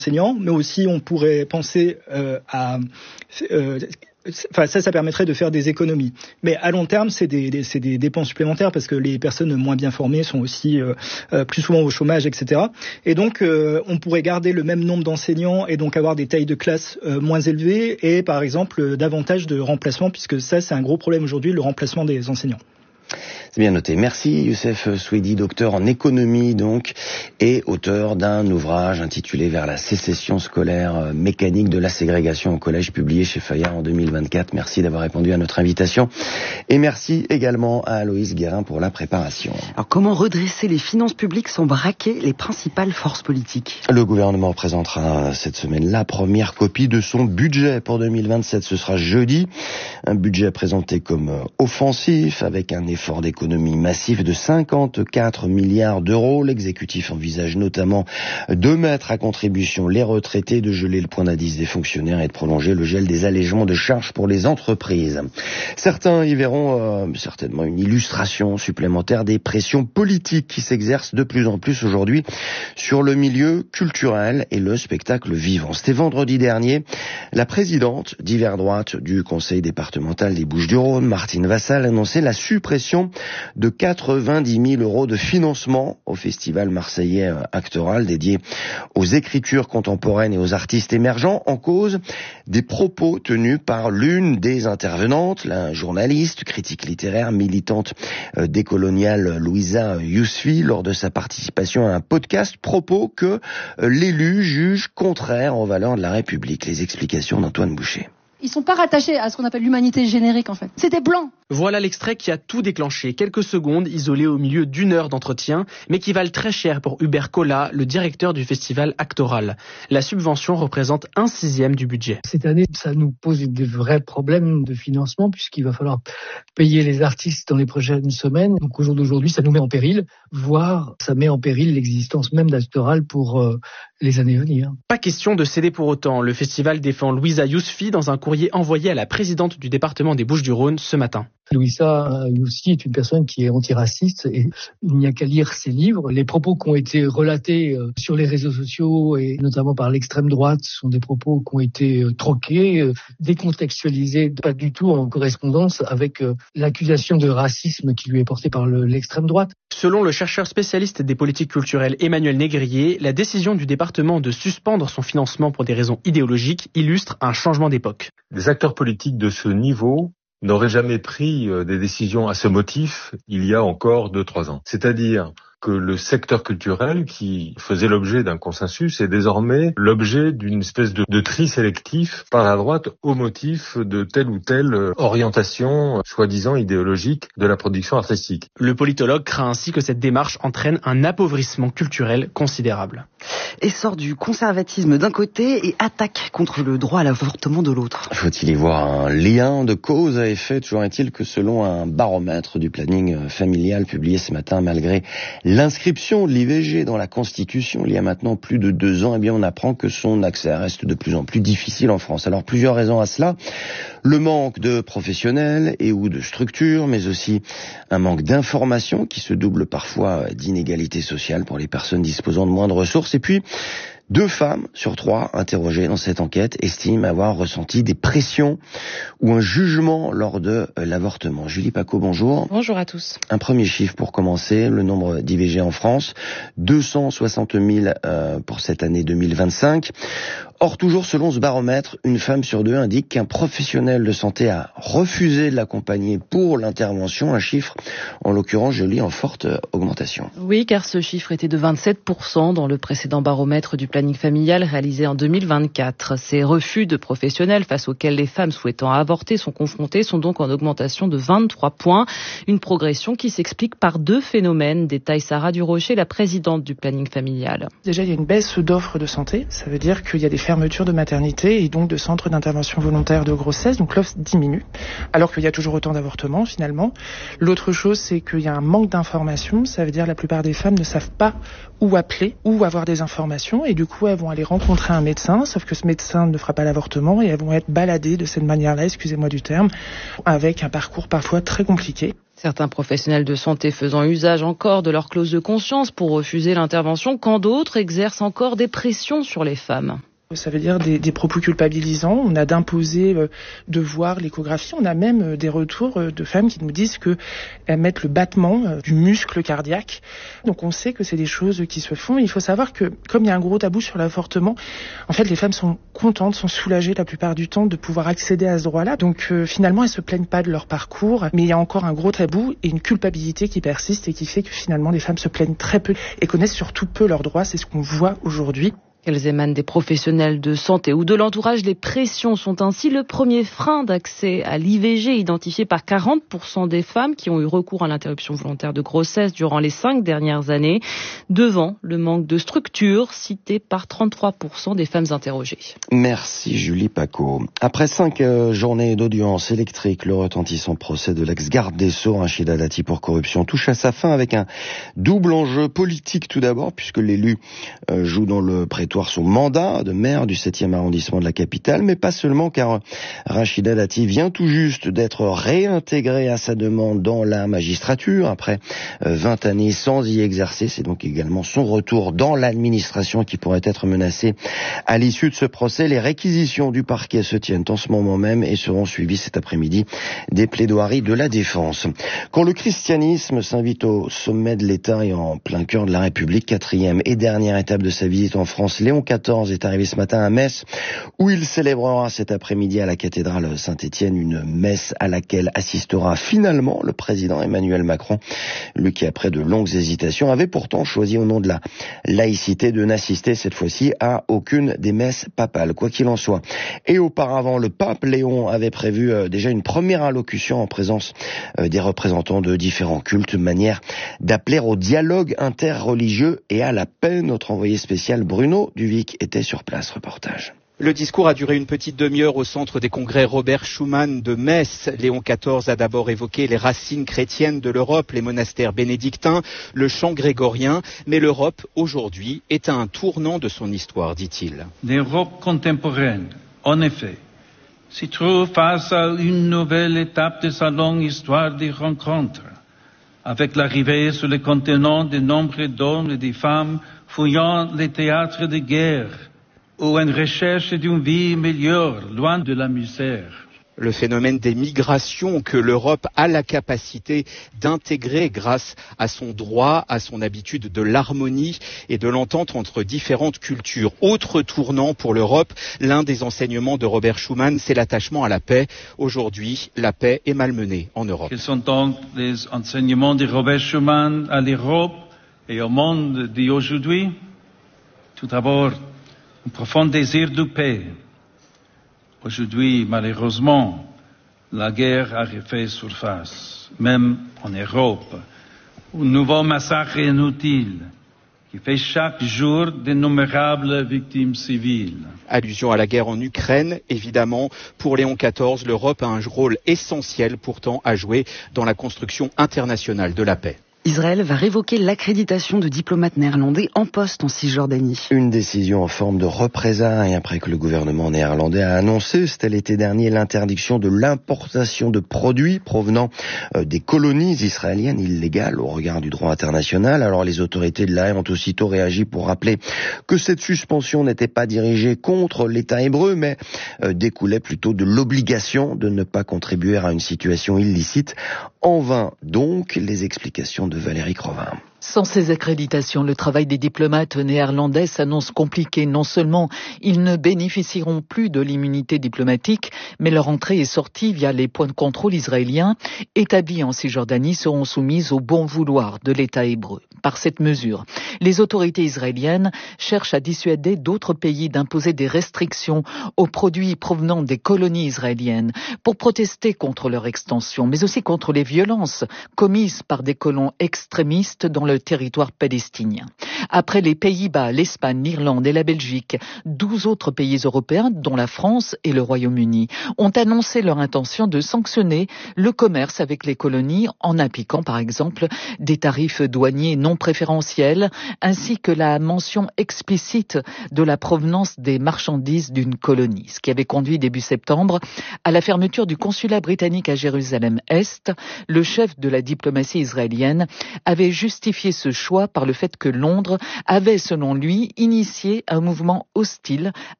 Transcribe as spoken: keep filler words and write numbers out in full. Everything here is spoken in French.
enseignants, mais aussi on pourrait penser euh, à... Euh, Enfin, ça, ça permettrait de faire des économies. Mais à long terme, c'est des, des, c'est des dépenses supplémentaires parce que les personnes moins bien formées sont aussi euh, euh, plus souvent au chômage, et cetera. Et donc, euh, on pourrait garder le même nombre d'enseignants et donc avoir des tailles de classe euh, moins élevées et, par exemple, euh, davantage de remplacements puisque ça, c'est un gros problème aujourd'hui, le remplacement des enseignants. C'est bien noté. Merci Youssef Souedi, docteur en économie donc, et auteur d'un ouvrage intitulé Vers la sécession scolaire mécanique de la ségrégation au collège, publié chez Fayard en deux mille vingt-quatre. Merci d'avoir répondu à notre invitation. Et merci également à Aloïse Guérin pour la préparation. Alors comment redresser les finances publiques sans braquer les principales forces politiques ? Le gouvernement présentera cette semaine la première copie de son budget pour deux mille vingt-sept. Ce sera jeudi. Un budget présenté comme offensif, avec un effort d'économie massif de cinquante-quatre milliards d'euros. L'exécutif envisage notamment de mettre à contribution les retraités, de geler le point d'indice des fonctionnaires et de prolonger le gel des allégements de charges pour les entreprises. Certains y verront euh, certainement une illustration supplémentaire des pressions politiques qui s'exercent de plus en plus aujourd'hui sur le milieu culturel et le spectacle vivant. C'était vendredi dernier, la présidente d'Hiver Droite du conseil départemental des Bouches-du-Rhône, Martine Vassal, annonçait la suppression de quatre-vingt-dix mille euros de financement au festival marseillais Actoral dédié aux écritures contemporaines et aux artistes émergents, en cause des propos tenus par l'une des intervenantes, la journaliste, critique littéraire, militante décoloniale Louisa Yousfi, lors de sa participation à un podcast, propos que l'élu juge contraires aux valeurs de la République. Les explications d'Antoine Boucher. Ils sont pas rattachés à ce qu'on appelle l'humanité générique, en fait. C'est des blancs. Voilà l'extrait qui a tout déclenché. Quelques secondes isolées au milieu d'une heure d'entretien, mais qui valent très cher pour Hubert Collat, le directeur du festival Actoral. La subvention représente un sixième du budget. Cette année, ça nous pose des vrais problèmes de financement, puisqu'il va falloir payer les artistes dans les prochaines semaines. Donc au jour d'aujourd'hui, ça nous met en péril, voire ça met en péril l'existence même d'Actoral pour euh, les années à venir. Pas question de céder pour autant. Le festival défend Louisa Yousfi dans un courrier envoyé à la présidente du département des Bouches-du-Rhône ce matin. Louisa Yousfi est une personne qui est antiraciste et il n'y a qu'à lire ses livres. Les propos qui ont été relatés sur les réseaux sociaux et notamment par l'extrême droite sont des propos qui ont été troqués, décontextualisés, pas du tout en correspondance avec l'accusation de racisme qui lui est portée par le, l'extrême droite. Selon le chercheur spécialiste des politiques culturelles Emmanuel Négrier, la décision du département de suspendre son financement pour des raisons idéologiques illustre un changement d'époque. Des acteurs politiques de ce niveau n'auraient jamais pris des décisions à ce motif il y a encore deux, trois ans. C'est-à-dire que le secteur culturel, qui faisait l'objet d'un consensus, est désormais l'objet d'une espèce de, de tri sélectif par la droite au motif de telle ou telle orientation, soi-disant idéologique, de la production artistique. Le politologue craint ainsi que cette démarche entraîne un appauvrissement culturel considérable. Essor du conservatisme d'un côté et attaque contre le droit à l'avortement de l'autre. Faut-il y voir un lien de cause à effet? Toujours est-il que selon un baromètre du planning familial publié ce matin, malgré l'inscription de l'I V G dans la Constitution il y a maintenant plus de deux ans, eh bien on apprend que son accès reste de plus en plus difficile en France. Alors plusieurs raisons à cela. Le manque de professionnels et ou de structures, mais aussi un manque d'informations qui se double parfois d'inégalités sociales pour les personnes disposant de moins de ressources. Et puis, deux femmes sur trois interrogées dans cette enquête estiment avoir ressenti des pressions ou un jugement lors de l'avortement. Julie Paco, bonjour. Bonjour à tous. Un premier chiffre pour commencer, le nombre d'I V G en France, deux cent soixante mille euh, pour cette année deux mille vingt-cinq. Or, toujours selon ce baromètre, une femme sur deux indique qu'un professionnel de santé a refusé de l'accompagner pour l'intervention. Un chiffre, en l'occurrence, je lis, en forte augmentation. Oui, car ce chiffre était de vingt-sept pour cent dans le précédent baromètre du planning familial réalisé en deux mille vingt-quatre. Ces refus de professionnels face auxquels les femmes souhaitant avorter sont confrontées sont donc en augmentation de vingt-trois points. Une progression qui s'explique par deux phénomènes, détaille Sarah Durocher, la présidente du planning familial. Déjà, il y a une baisse d'offres de santé. Ça veut dire qu'il y a des fermeture de maternité et donc de centres d'intervention volontaire de grossesse, donc l'offre diminue, alors qu'il y a toujours autant d'avortements finalement. L'autre chose, c'est qu'il y a un manque d'informations, ça veut dire que la plupart des femmes ne savent pas où appeler, où avoir des informations, et du coup coup, elles vont aller rencontrer un médecin, sauf que ce médecin ne fera pas l'avortement et elles vont être baladées de cette manière-là, excusez-moi du terme, avec un parcours parfois très compliqué. Certains professionnels de santé faisant usage encore de leur clause de conscience pour refuser l'intervention, quand d'autres exercent encore des pressions sur les femmes. Ça veut dire des, des propos culpabilisants. On a d'imposer euh, de voir l'échographie. On a même euh, des retours euh, de femmes qui nous disent que elles mettent le battement euh, du muscle cardiaque. Donc on sait que c'est des choses qui se font. Il faut savoir que comme il y a un gros tabou sur l'avortement, en fait les femmes sont contentes, sont soulagées la plupart du temps de pouvoir accéder à ce droit-là. Donc euh, finalement elles se plaignent pas de leur parcours, mais il y a encore un gros tabou et une culpabilité qui persiste et qui fait que finalement les femmes se plaignent très peu et connaissent surtout peu leurs droits. C'est ce qu'on voit aujourd'hui. Qu'elles émanent des professionnels de santé ou de l'entourage, les pressions sont ainsi le premier frein d'accès à l'I V G identifié par quarante pour cent des femmes qui ont eu recours à l'interruption volontaire de grossesse durant les cinq dernières années, devant le manque de structure cité par trente-trois pour cent des femmes interrogées. Merci Julie Paco. Après cinq euh, journées d'audience électrique, le retentissant procès de l'ex-garde des Sceaux, Rachida Dati pour corruption, touche à sa fin avec un double enjeu politique tout d'abord, puisque l'élu euh, joue dans le prétoire son mandat de maire du septième arrondissement de la capitale, mais pas seulement, car Rachida Dati vient tout juste d'être réintégrée à sa demande dans la magistrature après vingt années sans y exercer. C'est donc également son retour dans l'administration qui pourrait être menacé à l'issue de ce procès. Les réquisitions du parquet se tiennent en ce moment même et seront suivies cet après-midi des plaidoiries de la défense. Quand le christianisme s'invite au sommet de l'État et en plein cœur de la République, quatrième et dernière étape de sa visite en France, Léon quatorze est arrivé ce matin à Metz, où il célébrera cet après-midi à la cathédrale Saint-Étienne une messe à laquelle assistera finalement le président Emmanuel Macron. Lui qui, après de longues hésitations, avait pourtant choisi au nom de la laïcité de n'assister cette fois-ci à aucune des messes papales, quoi qu'il en soit. Et auparavant, le pape Léon avait prévu euh, déjà une première allocution en présence euh, des représentants de différents cultes, manière d'appeler au dialogue interreligieux et à la paix. Notre envoyé spécial Bruno Duvic était sur place. Reportage. Le discours a duré une petite demi-heure au centre des congrès Robert Schuman de Metz. Léon quatorze a d'abord évoqué les racines chrétiennes de l'Europe, les monastères bénédictins, le chant grégorien. Mais l'Europe, aujourd'hui, est à un tournant de son histoire, dit-il. L'Europe contemporaine, en effet, s'y trouve face à une nouvelle étape de sa longue histoire de rencontres, avec l'arrivée sur le continent de nombreux d'hommes et de femmes fouillant les théâtres de guerre ou en recherche d'une vie meilleure, loin de la misère. Le phénomène des migrations que l'Europe a la capacité d'intégrer grâce à son droit, à son habitude de l'harmonie et de l'entente entre différentes cultures. Autre tournant pour l'Europe, l'un des enseignements de Robert Schuman, c'est l'attachement à la paix. Aujourd'hui, la paix est malmenée en Europe. Quels sont donc les enseignements de Robert Schuman à l'Europe et au monde d'aujourd'hui? Tout d'abord, un profond désir de paix. Aujourd'hui, malheureusement, la guerre a refait surface, même en Europe. Un nouveau massacre inutile qui fait chaque jour d'innombrables victimes civiles. Allusion à la guerre en Ukraine, évidemment. Pour Léon quatorze, l'Europe a un rôle essentiel pourtant à jouer dans la construction internationale de la paix. Israël va révoquer l'accréditation de diplomates néerlandais en poste en Cisjordanie. Une décision en forme de représailles après que le gouvernement néerlandais a annoncé, c'était l'été dernier, l'interdiction de l'importation de produits provenant des colonies israéliennes illégales au regard du droit international. Alors les autorités de La Haye ont aussitôt réagi pour rappeler que cette suspension n'était pas dirigée contre l'État hébreu, mais découlait plutôt de l'obligation de ne pas contribuer à une situation illicite. En vain donc les explications de Valérie Crovin. Sans ces accréditations, le travail des diplomates néerlandais s'annonce compliqué. Non seulement ils ne bénéficieront plus de l'immunité diplomatique, mais leur entrée et sortie via les points de contrôle israéliens établis en Cisjordanie seront soumises au bon vouloir de l'État hébreu. Par cette mesure, les autorités israéliennes cherchent à dissuader d'autres pays d'imposer des restrictions aux produits provenant des colonies israéliennes pour protester contre leur extension, mais aussi contre les violences commises par des colons extrémistes dans le le territoire palestinien. Après les Pays-Bas, l'Espagne, l'Irlande et la Belgique, douze autres pays européens, dont la France et le Royaume-Uni, ont annoncé leur intention de sanctionner le commerce avec les colonies en appliquant par exemple des tarifs douaniers non préférentiels ainsi que la mention explicite de la provenance des marchandises d'une colonie, ce qui avait conduit début septembre à la fermeture du consulat britannique à Jérusalem-Est. Le chef de la diplomatie israélienne avait justifié ce choix par le fait que Londres avait, selon lui, initié un mouvement hostile